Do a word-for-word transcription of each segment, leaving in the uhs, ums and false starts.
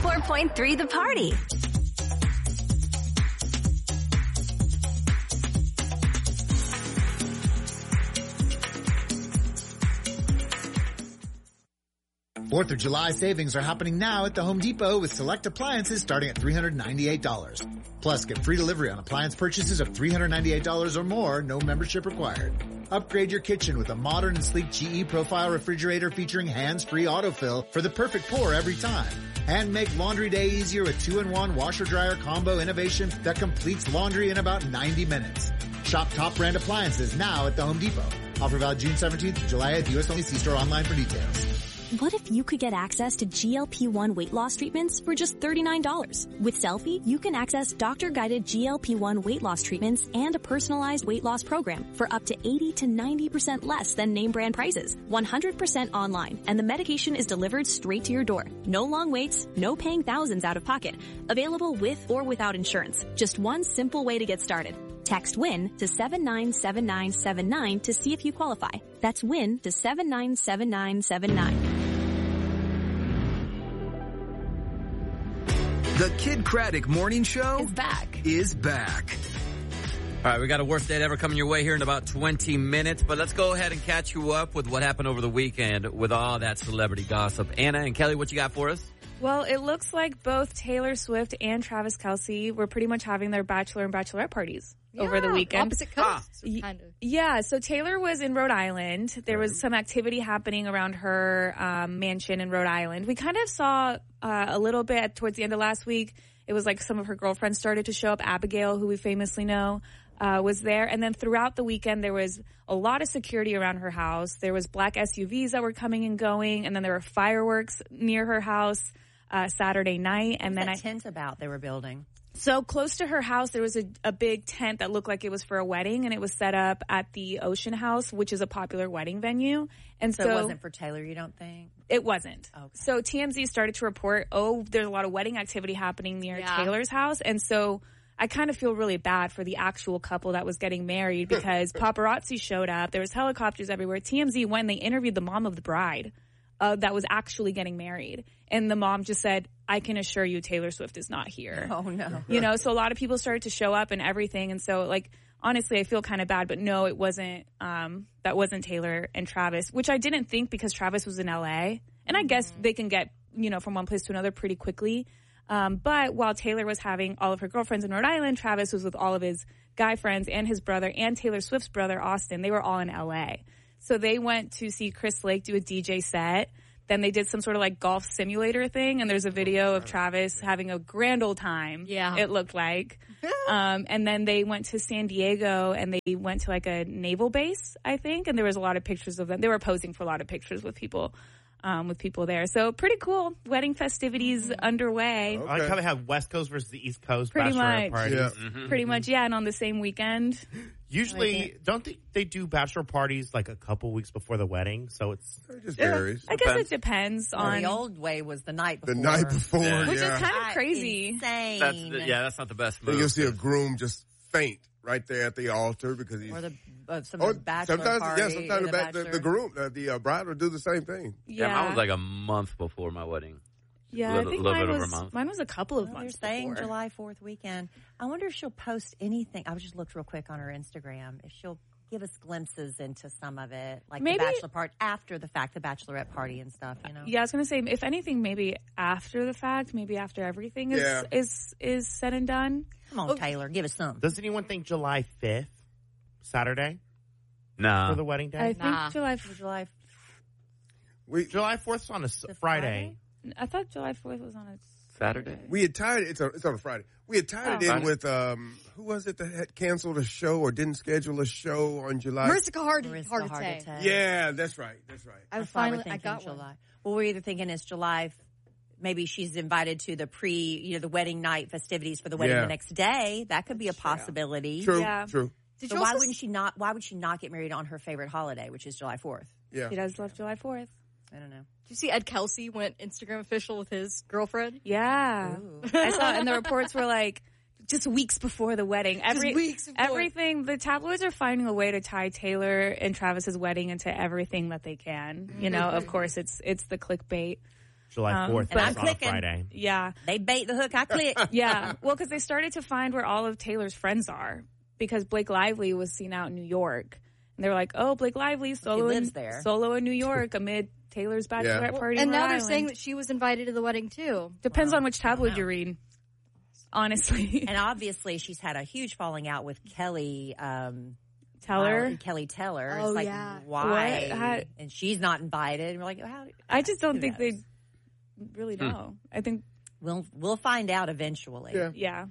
four point three The Party. Fourth of July savings are happening now at the Home Depot with select appliances starting at three hundred ninety-eight dollars. Plus, get free delivery on appliance purchases of three hundred ninety-eight dollars or more, no membership required. Upgrade your kitchen with a modern and sleek G E Profile refrigerator featuring hands-free autofill for the perfect pour every time. And make laundry day easier with two in one washer-dryer combo innovation that completes laundry in about ninety minutes. Shop top brand appliances now at the Home Depot. Offer valid June seventeenth to July eighth. U S only. See store online for details. What if you could get access to G L P one weight loss treatments for just thirty-nine dollars? With Selfie, you can access doctor-guided G L P one weight loss treatments and a personalized weight loss program for up to eighty to ninety percent less than name brand prices. one hundred percent online, and the medication is delivered straight to your door. No long waits, no paying thousands out of pocket. Available with or without insurance. Just one simple way to get started. Text WIN to seven nine seven nine seven nine to see if you qualify. That's WIN to seven nine seven nine seven nine. The Kid Craddock Morning Show is back. Is back. All right, we got a worst date ever coming your way here in about twenty minutes, but let's go ahead and catch you up with what happened over the weekend with all that celebrity gossip. Anna and Kelly, what you got for us? Well, it looks like both Taylor Swift and Travis Kelce were pretty much having their bachelor and bachelorette parties yeah, over the weekend. Opposite coasts, ah. kind of. Yeah, so Taylor was in Rhode Island. There was some activity happening around her um, mansion in Rhode Island. We kind of saw uh, a little bit towards the end of last week. It was like some of her girlfriends started to show up. Abigail, who we famously know, uh, was there. And then throughout the weekend, there was a lot of security around her house. There was black S U Vs that were coming and going. And then there were fireworks near her house uh, Saturday night. And What's then that I tent about they were building? So close to her house, there was a, a big tent that looked like it was for a wedding, and it was set up at the Ocean House, which is a popular wedding venue. And so, so it wasn't for Taylor, you don't think? It wasn't. Okay. So T M Z started to report, oh, there's a lot of wedding activity happening near yeah. Taylor's house. And so I kind of feel really bad for the actual couple that was getting married because paparazzi showed up. There was helicopters everywhere. T M Z went and they interviewed the mom of the bride uh, that was actually getting married. And the mom just said, I can assure you Taylor Swift is not here. Oh, no. You know, so a lot of people started to show up and everything. And so, like, honestly, I feel kind of bad. But no, it wasn't, um, that wasn't Taylor and Travis, which I didn't think because Travis was in L A. And I guess they can get, you know, from one place to another pretty quickly. Um, but while Taylor was having all of her girlfriends in Rhode Island, Travis was with all of his guy friends and his brother and Taylor Swift's brother, Austin. They were all in L A. So they went to see Chris Lake do a D J set. Then they did some sort of like golf simulator thing, and there's a video of Travis having a grand old time. Yeah. It looked like. um, and then they went to San Diego, and they went to like a naval base, I think, and there was a lot of pictures of them. They were posing for a lot of pictures with people. Um, with people there. So pretty cool. Wedding festivities mm-hmm. underway. Okay. I like how they have West Coast versus the East Coast pretty bachelorette much. parties. Yeah. Mm-hmm. Pretty much, yeah, and on the same weekend. Usually, like don't they, they do bachelor parties like a couple weeks before the wedding? So it's it just varies. I guess it depends well, on the old way was the night before. The night before, yeah. which yeah. is kind of crazy. Insane. That's, yeah, that's not the best move. Then you'll see a groom just faint right there at the altar because he's or the uh, some or of the bachelor sometimes party, yeah sometimes the, the, the, the groom uh, the uh, bride will do the same thing. Yeah, yeah, mine was like a month before my wedding. Yeah, little, I think little mine bit was over a month. mine was a couple of well, months. You're saying before. July fourth weekend. I wonder if she'll post anything. I just looked real quick on her Instagram. If she'll give us glimpses into some of it, like maybe, the bachelor part after the fact, the bachelorette party and stuff. You know. Yeah, I was gonna say if anything, maybe after the fact, maybe after everything is yeah. is is said and done. Come on, oh. Taylor, give us some. Does anyone think July fifth, Saturday, nah. for the wedding day? I think nah. July July. We July fourth is on a The Friday. Friday? I thought July fourth was on a Saturday. we had tied it. It's on, it's on a Friday. We had tied Oh. it in Friday. with um who was it that had canceled a show or didn't schedule a show on July? Mariska Hardy, Mariska heart Heart attack. attack. Yeah, that's right. That's right. I That's why we're finally, I thinking got July. one. Well, we're either thinking it's July. Maybe she's invited to the pre, you know, the wedding night festivities for the wedding Yeah. the next day. That could be a possibility. True. Yeah. True. Did So you why also wouldn't she not? Why would she not get married on her favorite holiday, which is July fourth? Yeah. She does love July fourth. I don't know. Did you see Ed Kelsey went Instagram official with his girlfriend? Yeah, Ooh. I saw, and the reports were like just weeks before the wedding. Every weeks before. everything. The tabloids are finding a way to tie Taylor and Travis's wedding into everything that they can. You know, of course, it's it's the clickbait. July fourth. And I'm on a clicking. Friday. Yeah. They bait the hook, I click. Yeah. Well, because they started to find where all of Taylor's friends are because Blake Lively was seen out in New York. And they were like, oh, Blake Lively solo, lives in, there. solo in New York amid Taylor's bachelorette Yeah. party. And in now Rhode they're Island. saying that she was invited to the wedding too. Depends on which tabloid you read. Honestly. And obviously, she's had a huge falling out with Kelly um, Teller. Well, Kelly Teller. Oh, it's like, yeah. why? What? How- and she's not invited. And we're like, how? I just don't who think knows? they really know. I think, We'll we'll find out eventually. Yeah. yeah.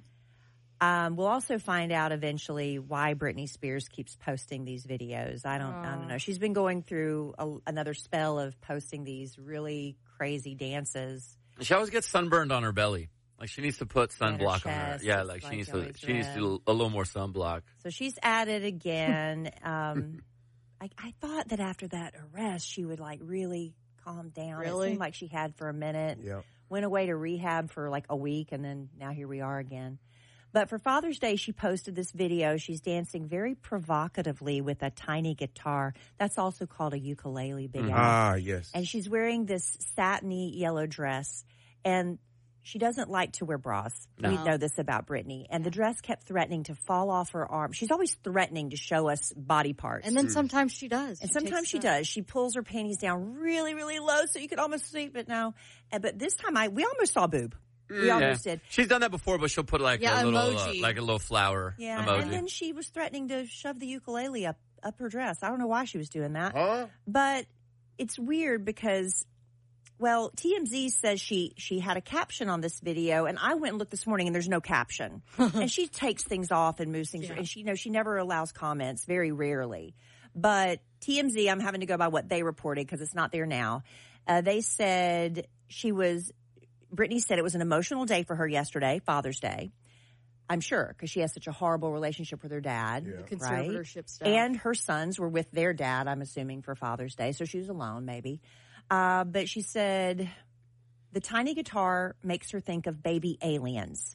Um, we'll also find out eventually why Britney Spears keeps posting these videos. I don't, I don't know. She's been going through a, another spell of posting these really crazy dances. She always gets sunburned on her belly. Like she needs to put And her sunblock on her. chest Yeah, is, like she like, needs to. always She needs to red. do a little more sunblock. So she's at it again. um, I, I thought that after that arrest, she would like really calm down. Really? It seemed like she had for a minute. Yeah. Went away to rehab for like a week, and then now here we are again. But for Father's Day, she posted this video. She's dancing very provocatively with a tiny guitar. That's also called a ukulele, Big Al. Ah, yes. And she's wearing this satiny yellow dress. And she doesn't like to wear bras. No. We know this about Britney. And the dress kept threatening to fall off her arm. She's always threatening to show us body parts. And then sometimes she does. And She sometimes takes she the- does. She pulls her panties down really, really low so you could almost see it now. And, but this time I we almost saw boob. We Yeah. almost did. She's done that before, but she'll put like Yeah, a little, uh, emoji. like a little flower Yeah. emoji. And then she was threatening to shove the ukulele up, up her dress. I don't know why she was doing that. Huh? But it's weird because, well, T M Z says she she had a caption on this video, and I went and looked this morning, and there's no caption. And she takes things off and moves things, Yeah. and she you know she never allows comments, very rarely. But T M Z, I'm having to go by what they reported because it's not there now. Uh, they said she was. Britney said it was an emotional day for her yesterday, Father's Day. I'm sure because she has such a horrible relationship with her dad, Yeah. right? Conservatorship stuff. And her sons were with their dad, I'm assuming, for Father's Day. So she was alone, maybe. Uh, but she said the tiny guitar makes her think of baby aliens.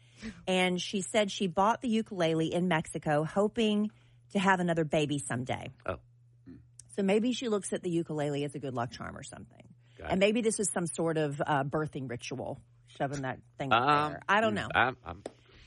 And she said she bought the ukulele in Mexico, hoping to have another baby someday. Oh. So maybe she looks at the ukulele as a good luck charm or something. Got And it. maybe this is some sort of uh, birthing ritual, shoving that thing up Um, there. I don't know. I'm, I'm,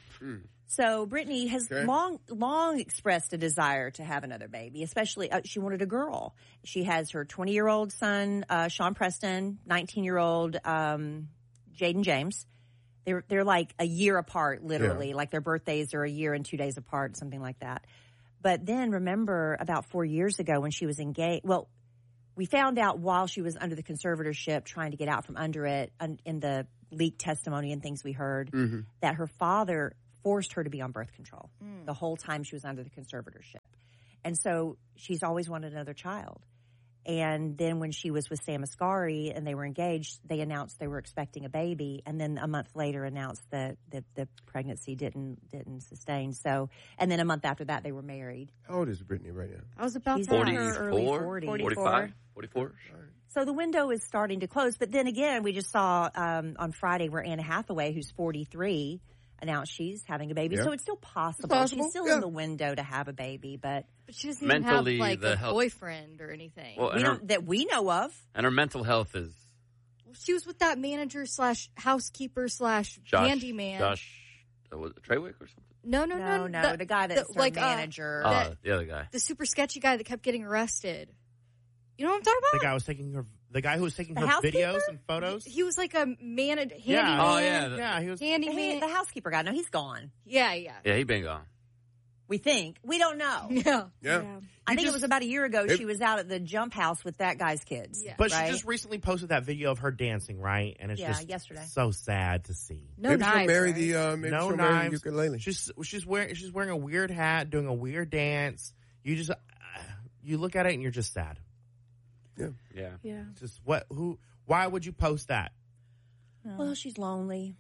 So Britney has Okay. long, long expressed a desire to have another baby. Especially, uh, she wanted a girl. She has her twenty-year-old son, uh, Sean Preston, nineteen-year-old um, Jaden James. They're they're like a year apart, literally. Yeah. Like their birthdays are a year and two days apart, something like that. But then remember, about four years ago when she was engaged. Well, we found out while she was under the conservatorship, trying to get out from under it, un- in the leaked testimony and things we heard, that her father forced her to be on birth control the whole time she was under the conservatorship. And so she's always wanted another child. And then when she was with Sam Asghari and they were engaged, they announced they were expecting a baby, and then a month later announced that the, the pregnancy didn't didn't sustain. So, and then a month after that, they were married. How old is Britney right now? I was about She's to in ask. her early forty-four, forties. forty-five, forty-four. So the window is starting to close. But then again, we just saw um, on Friday where Anna Hathaway, who's forty-three, announced she's having a baby. Yeah. So it's still possible. possible, She's still yeah. in the window to have a baby, but But she doesn't even have Mentally, like the a health- boyfriend or anything. Well, we and her, don't that we know of. and her mental health is She was with that manager slash housekeeper slash Josh. handyman. Josh, uh, was it Treywick or something? No, no, No, no, no, the, guy that's the- her like, uh, manager. Oh, That- the other guy. the super sketchy guy that kept getting arrested. You know what I'm talking The about? guy was taking her. The guy who was taking The her housekeeper? videos and photos. He was like a man, handyman. Yeah. Oh, yeah, the- Yeah, he was. the, handyman. the housekeeper guy. No, he's gone. yeah, yeah, Yeah, he been gone. We think. We don't know. yeah. Yeah. I think just- it was about a year ago. It- she was out at the jump house with that guy's kids. Yeah. But right? she just recently posted that video of her dancing, right? And it's Yeah, just yesterday. so sad to see. No maybe knives. she'll marry right? the uh, maybe no she'll marry the knives. ukulele. She's she's wearing she's wearing a weird hat, doing a weird dance. You just uh, you look at it and you're just sad. Yeah. Yeah. Yeah. It's just what who why would you post that? Well, she's lonely.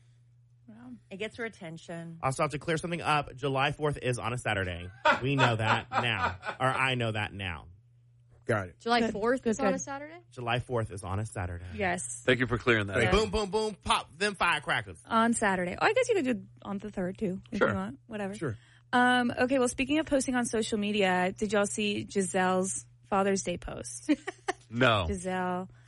It gets her attention. Also, have to clear something up. July fourth is on a Saturday. We know that now, or I know that now. Got it. July Good, fourth good, is on good. a Saturday? July fourth is on a Saturday. Yes. Thank you for clearing that. Thank up. you. Boom, boom, boom! Pop them firecrackers. On Saturday. Oh, I guess you could do on the third too, if Sure. you want. Whatever. Sure. Um, okay, well, speaking of posting on social media, did y'all see Giselle's Father's Day post? No. Giselle.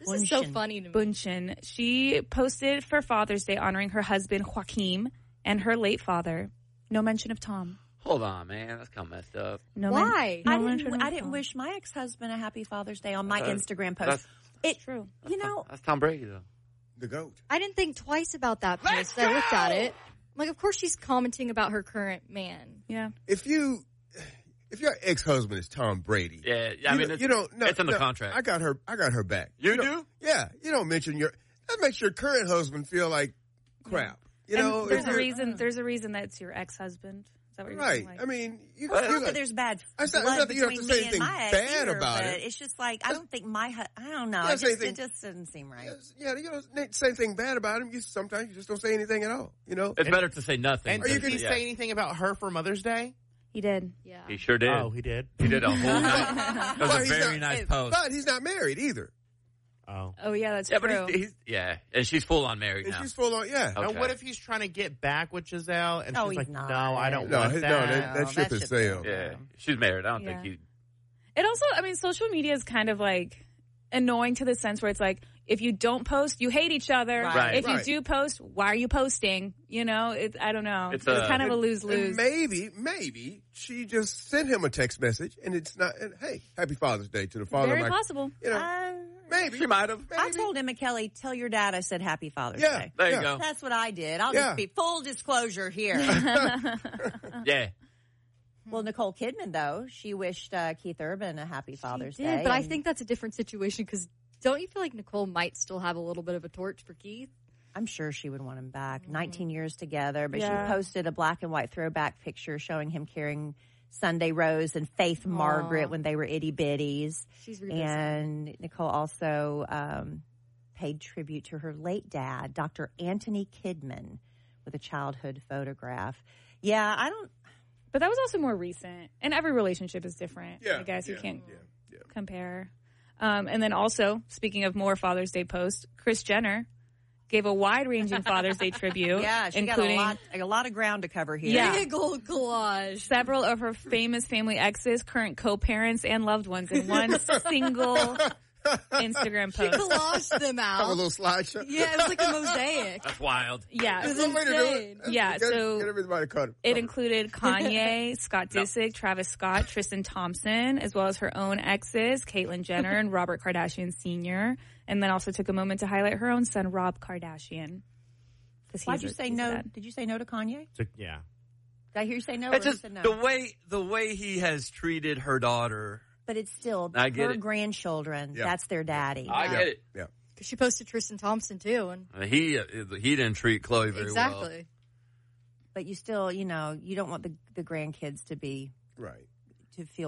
This is so funny to me. Bunchen. She posted for Father's Day honoring her husband, Joaquim, and her late father. No mention of Tom. Hold on, man. That's kind of messed up. No Why? Men- I no didn't. mention of I didn't Tom. wish my ex-husband a happy Father's Day on my Uh, Instagram post. That's, It's true. You know, that's Tom Brady, though. The GOAT. I didn't think twice about that post. I looked at it. I'm like, of course she's commenting about her current man. Yeah. If you, if your ex-husband is Tom Brady, Yeah, I you mean, don't- it's, you don't. No, it's in the no, contract. I got her. I got her back. You don't- do? Yeah. You don't mention your. That makes your current husband feel like crap. You And know, there's if a you're- reason. There's a reason that it's your ex-husband. Is that what you're Right. saying? Like, I mean, you, Well, it's you not that there's bad It's not- it's blood not that you have between to say me and anything my ex bad either, about but it. it's just like I don't think my hu- I don't know. You It don't say just, it anything- just doesn't seem right. Yeah, you don't say anything bad about him. You sometimes you just don't say anything at all. You know, It's better to say nothing. And than did to- he yeah. say anything about her for Mother's Day? he did. Yeah. He sure did. Oh, he did. He did a whole night. It was Well, a he's very not- nice post. but he's not married either. Oh. Oh yeah, that's Yeah, true. but he's, he's yeah, and she's full on married And now. she's full on. Yeah. Okay. And what if he's trying to get back with Giselle and No, she's he's like, not. no, I don't No, want his- that. no, that- that ship that has ship sailed. Yeah, she's married. I don't Yeah. think he. It also, I mean, social media is kind of like annoying to the sense where it's like, if you don't post, you hate each other. Right. If you Right. do post, why are you posting? You know, it, I don't know. It's It's, a- kind of a And- lose and lose. maybe, maybe she just sent him a text message, and it's not. And, hey, happy Father's Day to the father. Very of my, possible. You know, Uh, maybe She might have. I told Emma Kelly, tell your dad I said Happy Father's Yeah. Day. There you Yeah. go. That's what I did. I'll Yeah. just be full disclosure here. Yeah. Well, Nicole Kidman, though, she wished uh, Keith Urban a Happy Father's She Day. did, but I and think that's a different situation because don't you feel like Nicole might still have a little bit of a torch for Keith? I'm sure she would want him back. nineteen years together, but Yeah. she posted a black and white throwback picture showing him carrying Sunday Rose and Faith Margaret when they were itty bitties. She's revisiting. And Nicole also um, paid tribute to her late dad, Doctor Anthony Kidman, with a childhood photograph. Yeah, I don't. But that was also more recent. And every relationship is different. Yeah, I guess you yeah, can't yeah, yeah. compare. Um, and then also, speaking of more Father's Day posts, Kris Jenner gave a wide-ranging Father's Day tribute. Yeah, she including got a lot, a lot of ground to cover here. Yeah. Big old collage. several of her famous family exes, current co-parents, and loved ones in one single Instagram She post. collaged them Have a out. little slideshow. Yeah, it was like a mosaic. That's wild. Yeah, It was That's one way to do it. insane. That's- Yeah, get, so get everybody caught. it included Kanye, Scott Disick, Travis Scott, Tristan Thompson, as well as her own exes, Caitlyn Jenner and Robert Kardashian Senior And then also took a moment to highlight her own son, Rob Kardashian. 'Cause he's Why'd you a- say he's a no? dad. Did you say no to Kanye? So, yeah. Did I hear you say no? It's or you just said no? the way the way he has treated her daughter. But it's still I get her it. grandchildren. Yeah. That's their daddy. I Yeah. get it. Yeah. Because she posted Tristan Thompson too, and I mean, he uh, he didn't treat Chloe very well. exactly. But you still, you know, you don't want the the grandkids to be Right. to feel